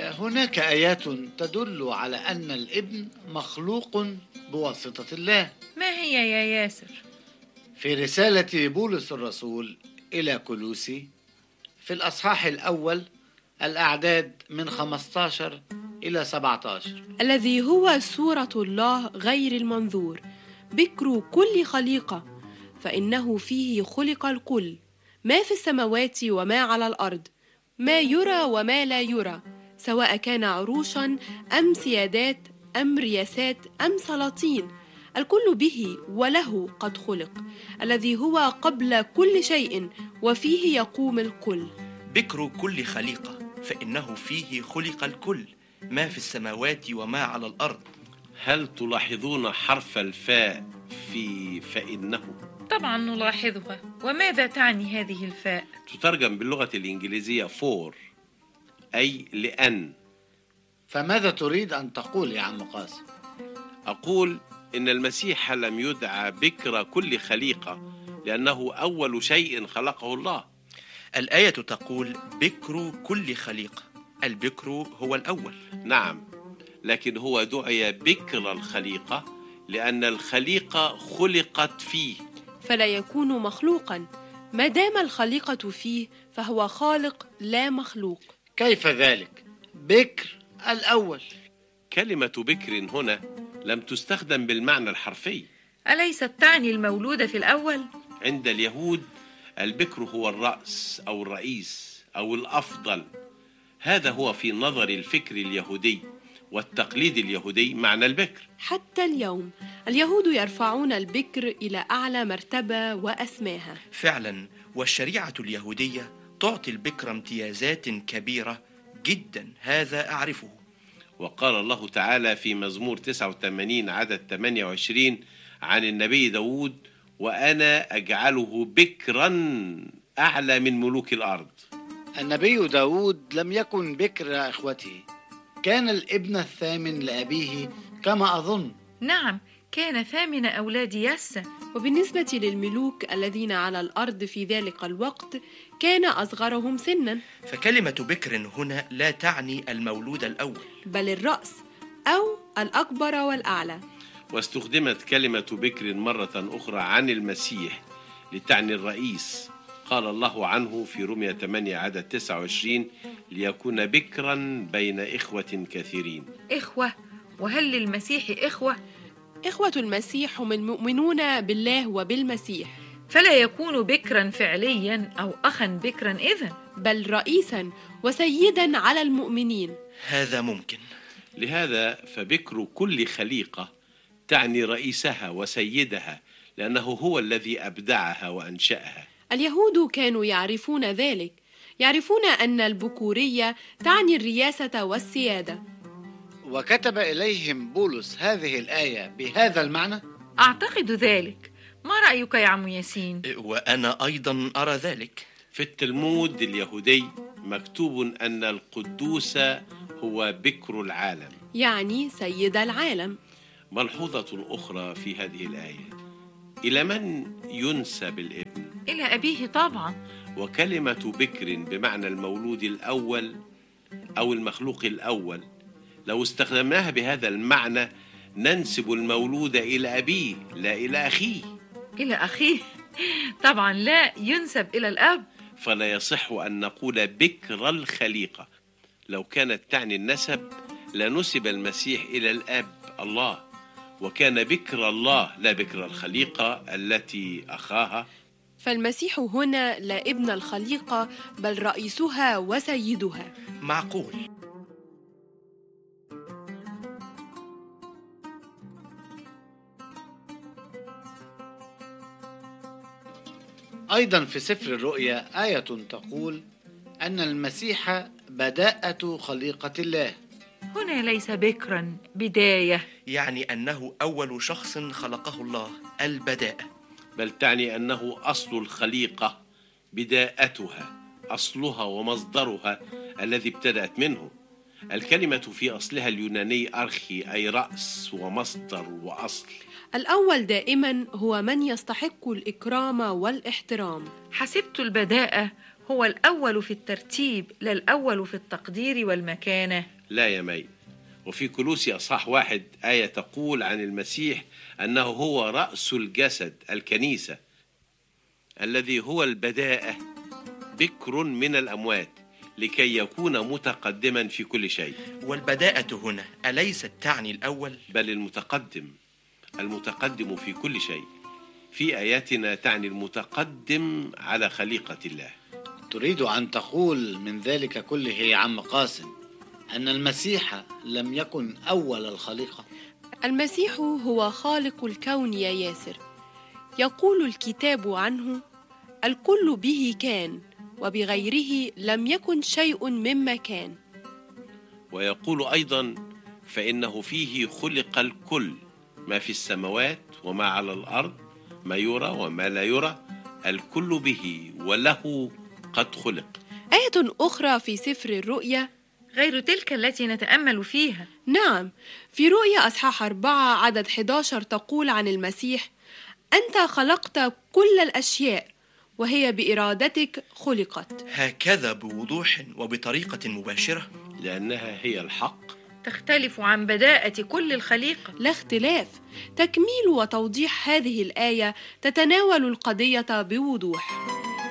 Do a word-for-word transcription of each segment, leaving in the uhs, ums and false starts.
هناك آيات تدل على أن الابن مخلوق بواسطة الله. ما هي يا ياسر؟ في رسالة بولس الرسول إلى كولوسي في الأصحاح الأول الأعداد من خمسة عشر إلى سبعة عشر: الذي هو صورة الله غير المنظور، بكر كل خليقة، فإنه فيه خلق الكل، ما في السماوات وما على الأرض، ما يرى وما لا يرى، سواء كان عروشا أم سيادات أم رياسات أم سلاطين، الكل به وله قد خلق، الذي هو قبل كل شيء وفيه يقوم الكل. بكر كل خليقة، فإنه فيه خلق الكل، ما في السماوات وما على الأرض. هل تلاحظون حرف الفاء في فإنه؟ طبعا نلاحظها. وماذا تعني هذه الفاء؟ تترجم باللغة الإنجليزية فور، أي لأن. فماذا تريد أن تقول يا عم قاسم؟ أقول إن المسيح لم يدعى بكر كل خليقة لأنه أول شيء خلقه الله. الآية تقول بكر كل خليقة، البكر هو الأول. نعم، لكن هو دعي بكر الخليقة لأن الخليقة خلقت فيه، فلا يكون مخلوقا ما دام الخليقة فيه، فهو خالق لا مخلوق. كيف ذلك؟ بكر الأول. كلمة بكر هنا لم تستخدم بالمعنى الحرفي. أليست تعني المولود في الأول؟ عند اليهود البكر هو الرأس أو الرئيس أو الأفضل. هذا هو في نظر الفكر اليهودي والتقليد اليهودي معنى البكر. حتى اليوم اليهود يرفعون البكر إلى أعلى مرتبة وأسماها. فعلا، والشريعة اليهودية تعطي البكر امتيازات كبيرة جدا، هذا أعرفه. وقال الله تعالى في مزمور تسعة وثمانين عدد ثمانية وعشرين عن النبي داود: وأنا أجعله بكرا أعلى من ملوك الأرض. النبي داود لم يكن بكر يا إخوتي، كان الابن الثامن لأبيه كما أظن. نعم، كان ثامن أولاد يسى. وبالنسبة للملوك الذين على الأرض في ذلك الوقت كان أصغرهم سنا. فكلمة بكر هنا لا تعني المولود الأول، بل الرأس أو الأكبر والأعلى. واستخدمت كلمة بكر مرة أخرى عن المسيح لتعني الرئيس. قال الله عنه في رومية ثمانية عدد تسعة وعشرين: ليكون بكرا بين إخوة كثيرين. إخوة؟ وهل للمسيح إخوة؟ إخوة المسيح هم المؤمنون بالله وبالمسيح. فلا يكون بكرا فعليا أو أخا بكرا إذن، بل رئيسا وسيدا على المؤمنين. هذا ممكن. لهذا فبكر كل خليقة تعني رئيسها وسيدها، لأنه هو الذي أبدعها وأنشأها. اليهود كانوا يعرفون ذلك، يعرفون أن البكورية تعني الرياسة والسيادة. وكتب إليهم بولس هذه الآية بهذا المعنى؟ أعتقد ذلك. ما رأيك يا عم ياسين؟ وأنا أيضا أرى ذلك. في التلمود اليهودي مكتوب أن القدوس هو بكر العالم، يعني سيد العالم. ملحوظة أخرى في هذه الآية: إلى من ينسب الابن؟ إلى أبيه طبعا. وكلمة بكر بمعنى المولود الأول أو المخلوق الأول، لو استخدمناها بهذا المعنى ننسب المولود إلى أبيه لا إلى أخيه. إلى أخيه؟ طبعا لا، ينسب إلى الأب. فلا يصح أن نقول بكر الخليقة. لو كانت تعني النسب لنسب المسيح إلى الأب الله، وكان بكر الله لا بكر الخليقة التي أخاها. فالمسيح هنا لا ابن الخليقة بل رئيسها وسيدها. معقول. أيضا في سفر الرؤيا آية تقول أن المسيح بداءة خليقة الله. هنا ليس بكرا، بداية، يعني أنه أول شخص خلقه الله، البداءة. بل تعني أنه أصل الخليقة، بداءتها، أصلها ومصدرها الذي ابتدأت منه. الكلمة في أصلها اليوناني أرخي، أي رأس ومصدر وأصل. الأول دائما هو من يستحق الإكرام والاحترام. حسبت البداءة هو الأول في الترتيب لا الأول في التقدير والمكانة؟ لا يا مي. وفي كولوسي أصحاح واحد آية تقول عن المسيح أنه هو رأس الجسد الكنيسة الذي هو البداءة بكر من الأموات لكي يكون متقدما في كل شيء. والبداءة هنا أليست تعني الأول؟ بل المتقدم، المتقدم في كل شيء. في آياتنا تعني المتقدم على خليقة الله. تريد أن تقول من ذلك كله يا عم قاسم أن المسيح لم يكن أول الخليقة؟ المسيح هو خالق الكون يا ياسر. يقول الكتاب عنه: الكل به كان وبغيره لم يكن شيء مما كان. ويقول أيضا: فإنه فيه خلق الكل، ما في السماوات وما على الأرض، ما يرى وما لا يرى، الكل به وله قد خلق. آية أخرى في سفر الرؤيا غير تلك التي نتأمل فيها. نعم، في رؤيا أصحاح أربعة عدد أحد عشر تقول عن المسيح: أنت خلقت كل الأشياء وهي بإرادتك خلقت. هكذا بوضوح وبطريقة مباشرة، لأنها هي الحق، تختلف عن بداءة كل الخليقة. لا اختلاف. تكميل وتوضيح هذه الآية تتناول القضية بوضوح.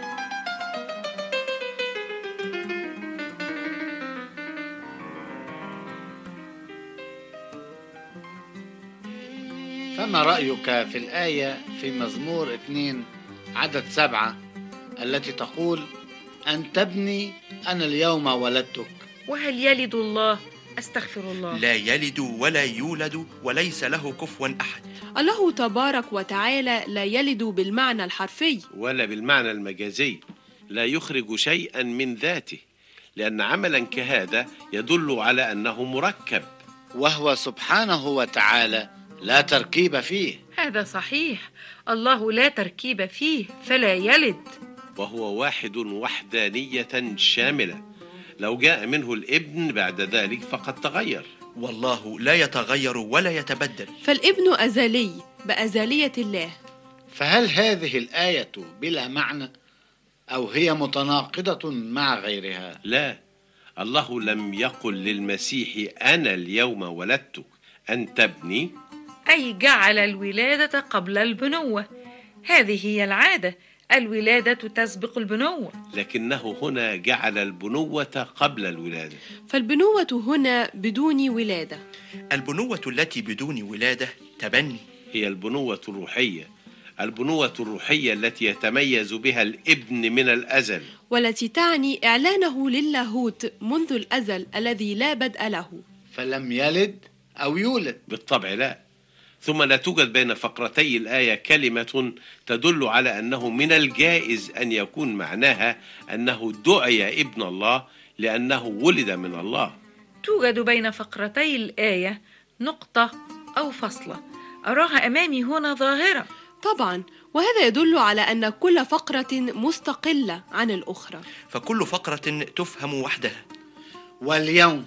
فما رأيك في الآية في مزمور اثنين عدد سبعة التي تقول: أن تبني أنا اليوم ولدتك؟ وهل يلد الله؟ أستغفر الله. لا يلد ولا يولد وليس له كفوا أحد. الله تبارك وتعالى لا يلد بالمعنى الحرفي ولا بالمعنى المجازي، لا يخرج شيئا من ذاته، لأن عملا كهذا يدل على أنه مركب، وهو سبحانه وتعالى لا تركيب فيه. هذا صحيح، الله لا تركيب فيه فلا يلد، وهو واحد وحدانية شاملة. لو جاء منه الابن بعد ذلك فقد تغير. والله لا يتغير ولا يتبدل، فالابن أزلي بأزلية الله. فهل هذه الآية بلا معنى أو هي متناقضة مع غيرها؟ لا، الله لم يقل للمسيح أنا اليوم ولدتك أن تبني، أي جعل الولادة قبل البنوة. هذه هي العادة، الولادة تسبق البنوة، لكنه هنا جعل البنوة قبل الولادة. فالبنوة هنا بدون ولادة. البنوة التي بدون ولادة تبني، هي البنوة الروحية، البنوة الروحية التي يتميز بها الابن من الأزل، والتي تعني إعلانه للاهوت منذ الأزل الذي لا بدء له. فلم يلد أو يولد؟ بالطبع لا. ثم لا توجد بين فقرتي الآية كلمة تدل على أنه من الجائز أن يكون معناها أنه دعي ابن الله لأنه ولد من الله. توجد بين فقرتي الآية نقطة أو فصلة، أراها أمامي هنا ظاهرة. طبعا، وهذا يدل على أن كل فقرة مستقلة عن الأخرى، فكل فقرة تفهم وحدها. واليوم،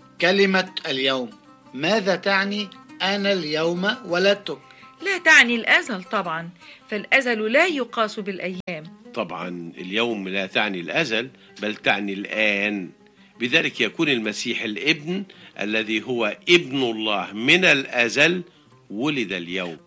كلمة اليوم ماذا تعني؟ أنا اليوم ولدتك. لا تعني الأزل طبعا، فالأزل لا يقاس بالأيام. طبعا اليوم لا تعني الأزل بل تعني الآن. بذلك يكون المسيح الابن الذي هو ابن الله من الأزل ولد اليوم.